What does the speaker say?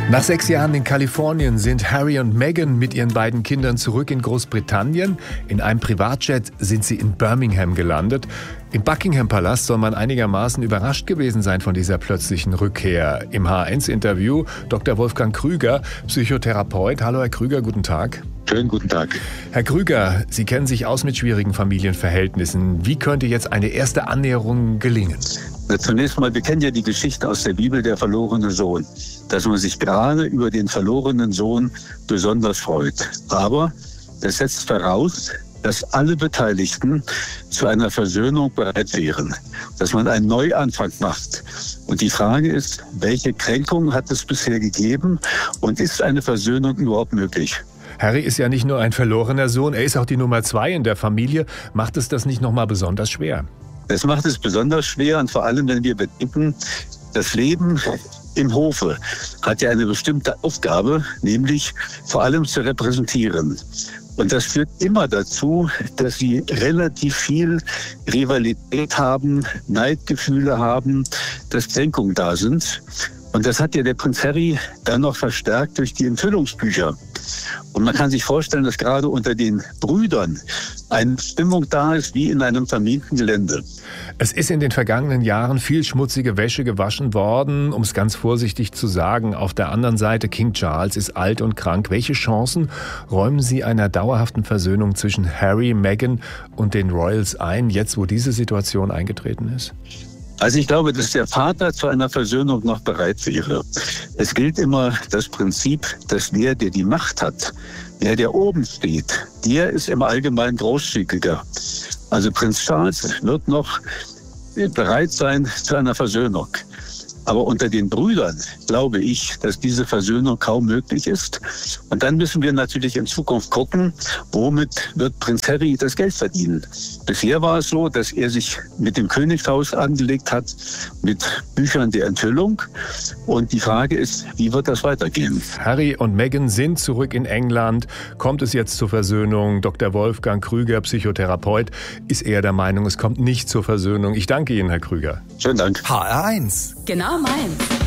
Nach 6 Jahren in Kalifornien sind Harry und Meghan mit ihren beiden Kindern zurück in Großbritannien. In einem Privatjet sind sie in Birmingham gelandet. Im Buckingham-Palast soll man einigermaßen überrascht gewesen sein von dieser plötzlichen Rückkehr. Im H1-Interview Dr. Wolfgang Krüger, Psychotherapeut. Hallo Herr Krüger, guten Tag. Schönen guten Tag. Herr Krüger, Sie kennen sich aus mit schwierigen Familienverhältnissen. Wie könnte jetzt eine erste Annäherung gelingen? Zunächst mal, wir kennen ja die Geschichte aus der Bibel, der verlorene Sohn. Dass man sich gerade über den verlorenen Sohn besonders freut. Aber das setzt voraus, dass alle Beteiligten zu einer Versöhnung bereit wären. Dass man einen Neuanfang macht. Und die Frage ist, welche Kränkungen hat es bisher gegeben und ist eine Versöhnung überhaupt möglich? Harry ist ja nicht nur ein verlorener Sohn, er ist auch die Nummer 2 in der Familie. Macht es das nicht nochmal besonders schwer? Das macht es besonders schwer und vor allem, wenn wir bedenken, das Leben im Hofe hat ja eine bestimmte Aufgabe, nämlich vor allem zu repräsentieren. Und das führt immer dazu, dass sie relativ viel Rivalität haben, Neidgefühle haben, dass Kränkungen da sind. Und das hat ja der Prinz Harry dann noch verstärkt durch die Enthüllungsbücher. Und man kann sich vorstellen, dass gerade unter den Brüdern eine Stimmung da ist wie in einem vermienten Gelände. Es ist in den vergangenen Jahren viel schmutzige Wäsche gewaschen worden, um es ganz vorsichtig zu sagen. Auf der anderen Seite, King Charles ist alt und krank. Welche Chancen räumen Sie einer dauerhaften Versöhnung zwischen Harry, Meghan und den Royals ein, jetzt wo diese Situation eingetreten ist? Also ich glaube, dass der Vater zu einer Versöhnung noch bereit wäre. Es gilt immer das Prinzip, dass der die Macht hat, der oben steht, der ist im Allgemeinen großzügiger. Also Prinz Charles wird noch bereit sein zu einer Versöhnung. Aber unter den Brüdern glaube ich, dass diese Versöhnung kaum möglich ist. Und dann müssen wir natürlich in Zukunft gucken, womit wird Prinz Harry das Geld verdienen. Bisher war es so, dass er sich mit dem Königshaus angelegt hat, mit Büchern der Enthüllung. Und die Frage ist, wie wird das weitergehen? Harry und Meghan sind zurück in England. Kommt es jetzt zur Versöhnung? Dr. Wolfgang Krüger, Psychotherapeut, ist eher der Meinung, es kommt nicht zur Versöhnung. Ich danke Ihnen, Herr Krüger. Schönen Dank. HR1. Genau meins.